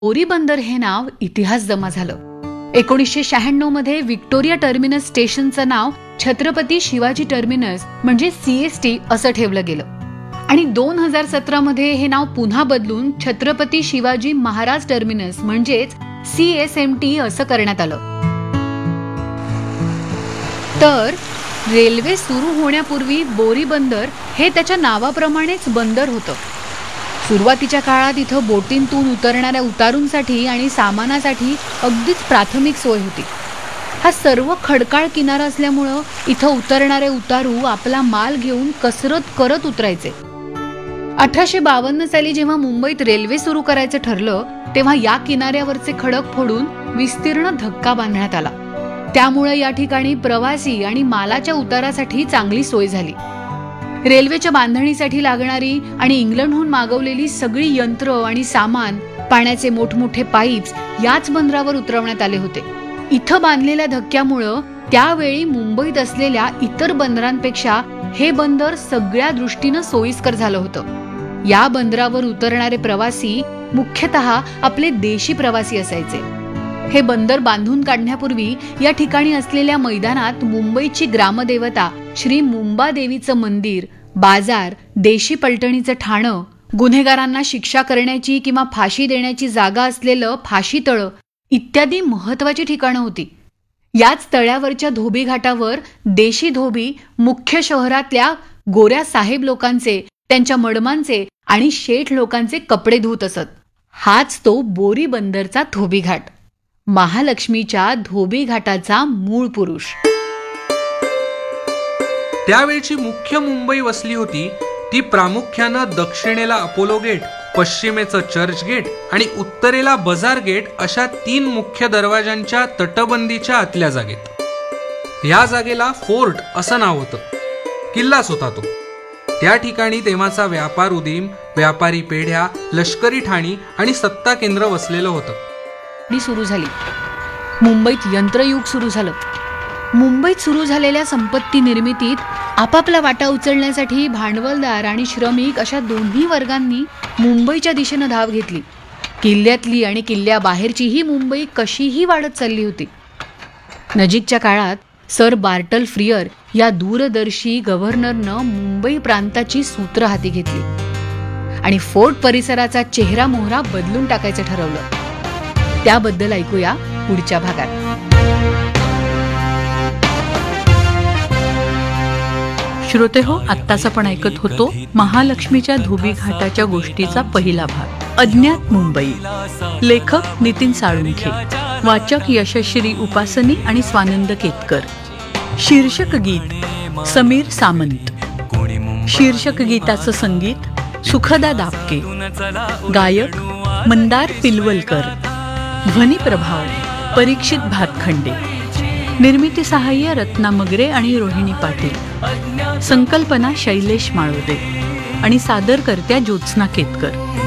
बोरी बंदर हे नाव इतिहास जमा झालं. 1996 मध्ये व्हिक्टोरिया टर्मिनस स्टेशनचं नाव छत्रपती शिवाजी टर्मिनस म्हणजे CST असं ठेवलं गेलं आणि 2017 मध्ये हे नाव पुन्हा बदलून छत्रपती शिवाजी महाराज टर्मिनस म्हणजेच CSMT असं करण्यात आलं. तर रेल्वे सुरू होण्यापूर्वी बोरी बंदर हे त्याच्या नावाप्रमाणेच बंदर होतं. सुरुवातीच्या काळात इथं बोटींतून उतरणाऱ्या उतारूंसाठी आणि सामानासाठी अगदीच प्राथमिक सोय होती. हा सर्व खडकाळ किनारा असल्यामुळं इथं उतरणारे उतारू आपला माल घेऊन कसरत करत उतरायचे. 1852 साली जेव्हा मुंबईत रेल्वे सुरू करायचं ठरलं तेव्हा या किनाऱ्यावरचे खडक फोडून विस्तीर्ण धक्का बांधण्यात आला. त्यामुळे या ठिकाणी प्रवासी आणि मालाच्या उतारासाठी चांगली सोय झाली. रेल्वेच्या बांधणीसाठी लागणारी आणि इंग्लंडहून मागवलेली सगळी यंत्र आणि सामान, पाण्याचे मोठमोठे पाईप्स याच बंदरावर उतरवण्यात आले होते. इथं बांधलेल्या धक्क्यामुळं त्यावेळी मुंबईत असलेल्या इतर बंदरांपेक्षा हे बंदर सगळ्या दृष्टीनं सोयीस्कर झालं होतं. या बंदरावर उतरणारे प्रवासी मुख्यतः आपले देशी प्रवासी असायचे. हे बंदर बांधून काढण्यापूर्वी या ठिकाणी असलेल्या मैदानात मुंबईची ग्रामदेवता श्री मुंबादेवीचं मंदिर, बाजार, देशी पलटणीचं ठाणं, गुन्हेगारांना शिक्षा करण्याची किंवा फाशी देण्याची जागा असलेलं फाशी तळं इत्यादी महत्वाची ठिकाणं होती. याच तळ्यावरच्या धोबी घाटावर देशी धोबी मुख्य शहरातल्या गोऱ्या साहेब लोकांचे, त्यांच्या मडमांचे आणि शेठ लोकांचे कपडे धुत असत. हाच तो बोरी बंदरचा धोबी घाट, महालक्ष्मीच्या धोबी घाटाचा मूळ पुरुष. त्यावेळची मुख्य मुंबई वसली होती ती प्रामुख्यानं दक्षिणेला अपोलो गेट, पश्चिमेचं चर्च गेट आणि उत्तरेला बजार गेट अशा 3 मुख्य दरवाजांच्या तटबंदीच्या आतल्या जागेत. या जागेला फोर्ट असं नाव होतं. किल्लाच होता तो. त्या ठिकाणी तेव्हाचा व्यापार उदीम, व्यापारी पेढ्या, लष्करी ठाणी आणि सत्ता केंद्र वसलेलं होतं. सुरू झाली. मुंबईत यंत्रयुग सुरू झालं. मुंबईत सुरू झालेल्या संपत्ती निर्मितीत आपापला वाटा उचलण्यासाठी भांडवलदार आणि श्रमिक अशा दोन्ही वर्गांनी मुंबईच्या दिशेनं धाव घेतली. किल्ल्यातली आणि किल्ल्याबाहेरचीही मुंबई कशीही वाढत चालली होती. नजीकच्या काळात सर बार्टल फ्रियर या दूरदर्शी गव्हर्नरनं मुंबई प्रांताची सूत्र हाती घेतली आणि फोर्ट परिसराचा चेहरा मोहरा बदलून टाकायचं ठरवलं. त्याबद्दल ऐकूया पुढच्या भागात. श्रोते हो, आत्ताच आपण ऐकत होतो महालक्ष्मीच्या धोबी घाटाच्या गोष्टीचा पहिला भाग, अज्ञात मुंबई. लेखक नितीन साळुंखे, वाचक यशश्री उपासनी आणि स्वानंद केतकर. शीर्षक गीत समीर सामंत. शीर्षक गीताचं संगीत सुखदा दापके. गायक मंदार पिलवलकर. ध्वनी प्रभाव परीक्षित भातखंडे. निर्मिती सहाय्य रत्ना मगरे आणि रोहिणी पाटील. संकल्पना शैलेश माळोदे आणि सादरकर्त्या ज्योत्स्ना केतकर.